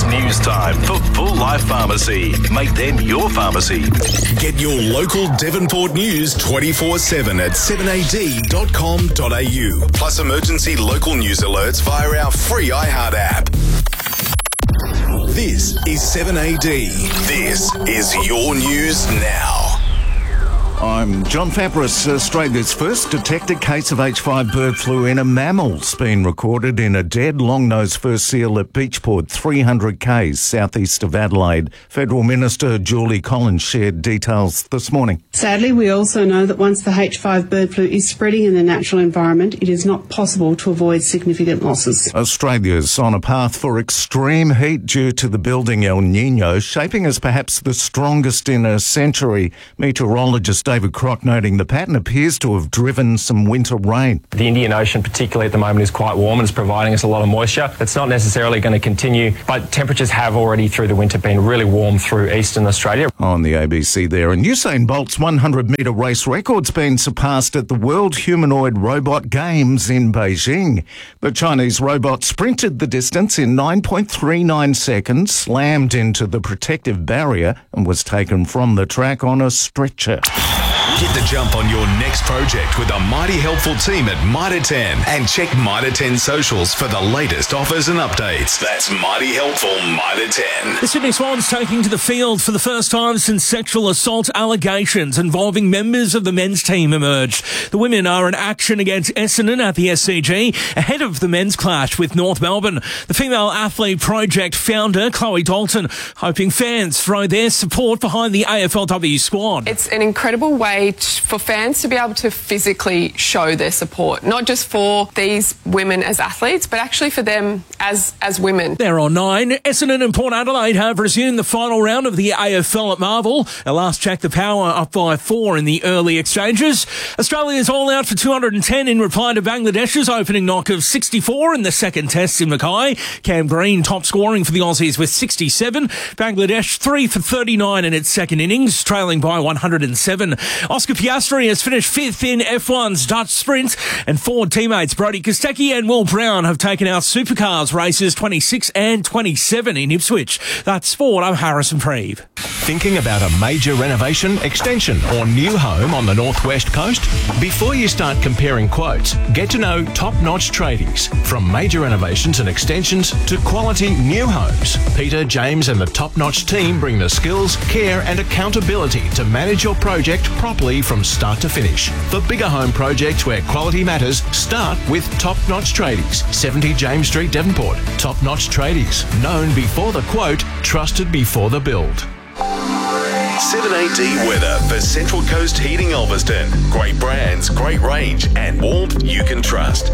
news time for Full Life Pharmacy. Make them your pharmacy. Get your local Devonport news 24/7 at 7ad.com.au. Plus emergency local news alerts via our free iHeart app. This is 7AD. This is your news now. I'm John Fabris. Australia's first detected case of H5 bird flu in a mammal's been recorded in a dead long-nosed fur seal at Beachport, 300 k's southeast of Adelaide. Federal Minister Julie Collins shared details this morning. Sadly, we also know that once the H5 bird flu is spreading in the natural environment, it is not possible to avoid significant losses. Australia's on a path for extreme heat due to the building El Niño, shaping as perhaps the strongest in a century. Meteorologist David Crock noting the pattern appears to have driven some winter rain. The Indian Ocean, particularly at the moment, is quite warm and is providing us a lot of moisture. That's not necessarily going to continue, but temperatures have already through the winter been really warm through eastern Australia. On the ABC there, and Usain Bolt's 100-metre race record's been surpassed at the World Humanoid Robot Games in Beijing. The Chinese robot sprinted the distance in 9.39 seconds, slammed into the protective barrier and was taken from the track on a stretcher. Get the jump on your next project with a mighty helpful team at Mitre 10 and check Mitre 10 socials for the latest offers and updates. That's mighty helpful Mitre 10. The Sydney Swans taking to the field for the first time since sexual assault allegations involving members of the men's team emerged. The women are in action against Essendon at the SCG ahead of the men's clash with North Melbourne. The Female Athlete Project founder, Chloe Dalton, hoping fans throw their support behind the AFLW squad. It's an incredible way for fans to be able to physically show their support, not just for these women as athletes, but actually for them as women. They're on 9. Essendon and Port Adelaide have resumed the final round of the AFL at Marvel. At last check, the Power up by 4 in the early exchanges. Australia is all out for 210 in reply to Bangladesh's opening knock of 64 in the second test in Mackay. Cam Green top scoring for the Aussies with 67. Bangladesh 3 for 39 in its second innings, trailing by 107. Oscar Piastri has finished 5th in F1's Dutch Sprint, and Ford teammates Brodie Kostecki and Will Brown have taken out Supercars races 26 and 27 in Ipswich. That's sport. I'm Harrison Preeve. Thinking about a major renovation, extension or new home on the northwest coast? Before you start comparing quotes, get to know top-notch tradies. From major renovations and extensions to quality new homes, Peter, James and the top-notch team bring the skills, care and accountability to manage your project properly from start to finish. For bigger home projects where quality matters, start with Top-Notch Tradies, 70 James Street, Devonport. Top-Notch Tradies, known before the quote, trusted before the build. 7AD weather for Central Coast Heating Ulverston. Great brands, great range and warmth you can trust.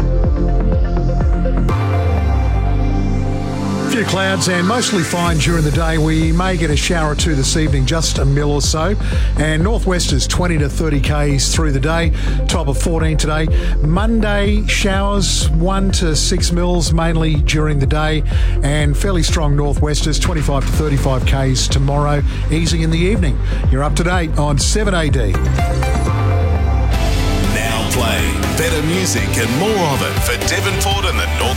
Few clouds and mostly fine during the day. We may get a shower or two this evening, just a mil or so. And northwesters 20 to 30 k's through the day, top of 14 today. Monday, showers 1 to 6 mils mainly during the day, and fairly strong northwesters 25 to 35 k's tomorrow, easing in the evening. You're up to date on 7AD. Now playing better music and more of it for Devonport and the North.